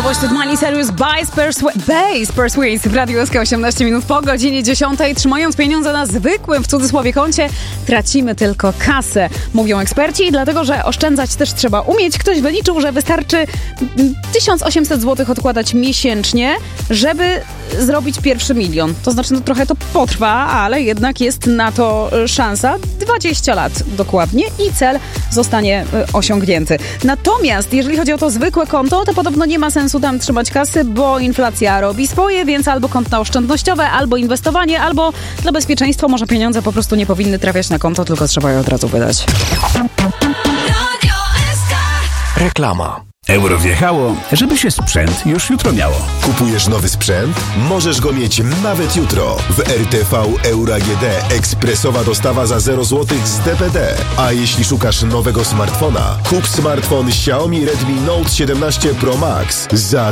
Pośród Miley Cyrus Bass Persuade w Radiu SK 18 minut po godzinie 10. Trzymając pieniądze na zwykłym, w cudzysłowie, koncie, tracimy tylko kasę, mówią eksperci, i dlatego, że oszczędzać też trzeba umieć. Ktoś wyliczył, że wystarczy 1800 zł odkładać miesięcznie, żeby zrobić pierwszy milion. To znaczy, no trochę to potrwa, ale jednak jest na to szansa. 20 lat dokładnie i cel zostanie osiągnięty. Natomiast jeżeli chodzi o to zwykłe konto, to podobno nie ma sensu tam trzymać kasy, bo inflacja robi swoje, więc albo konta oszczędnościowe, albo inwestowanie, albo dla bezpieczeństwa może pieniądze po prostu nie powinny trafiać na konto, tylko trzeba je od razu wydać. Reklama. Euro wjechało, żeby się sprzęt już jutro miało. Kupujesz nowy sprzęt? Możesz go mieć nawet jutro. W RTV Euro AGD ekspresowa dostawa za 0 zł z DPD. A jeśli szukasz nowego smartfona, kup smartfon Xiaomi Redmi Note 17 Pro Max za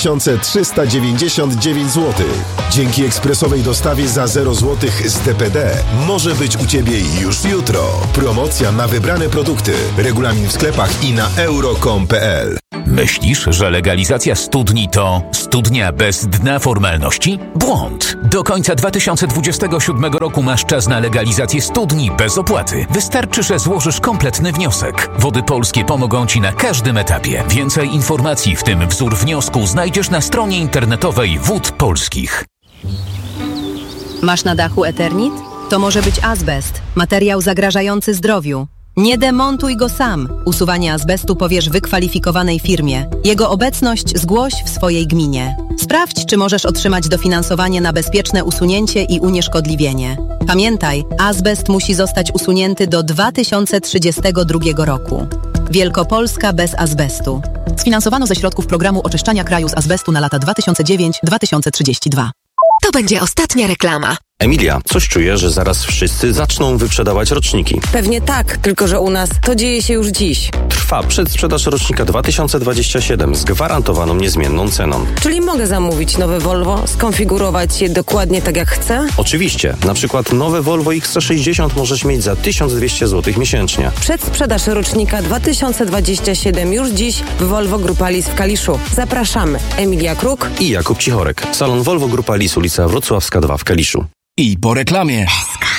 2399 zł. Dzięki ekspresowej dostawie za 0 zł z DPD może być u Ciebie już jutro. Promocja na wybrane produkty. Regulamin w sklepach i na euro.com.pl. Myślisz, że legalizacja studni to studnia bez dna formalności? Błąd! Do końca 2027 roku masz czas na legalizację studni bez opłaty. Wystarczy, że złożysz kompletny wniosek. Wody Polskie pomogą Ci na każdym etapie. Więcej informacji, w tym wzór wniosku, znajdziesz na stronie internetowej Wód Polskich. Masz na dachu Eternit? To może być azbest, materiał zagrażający zdrowiu. Nie demontuj go sam. Usuwanie azbestu powierz wykwalifikowanej firmie. Jego obecność zgłoś w swojej gminie. Sprawdź, czy możesz otrzymać dofinansowanie na bezpieczne usunięcie i unieszkodliwienie. Pamiętaj, azbest musi zostać usunięty do 2032 roku. Wielkopolska bez azbestu. Sfinansowano ze środków programu oczyszczania kraju z azbestu na lata 2009-2032. To będzie ostatnia reklama. Emilia, coś czuję, że zaraz wszyscy zaczną wyprzedawać roczniki. Pewnie tak, tylko że u nas to dzieje się już dziś. Trwa przedsprzedaż rocznika 2027 z gwarantowaną niezmienną ceną. Czyli mogę zamówić nowe Volvo, skonfigurować je dokładnie tak jak chcę? Oczywiście. Na przykład nowe Volvo XC60 możesz mieć za 1200 zł miesięcznie. Przedsprzedaż rocznika 2027 już dziś w Volvo Grupa Lis w Kaliszu. Zapraszamy. Emilia Kruk i Jakub Cichorek. Salon Volvo Grupa Lis, ulica Wrocławska 2 w Kaliszu. I po reklamie. SK.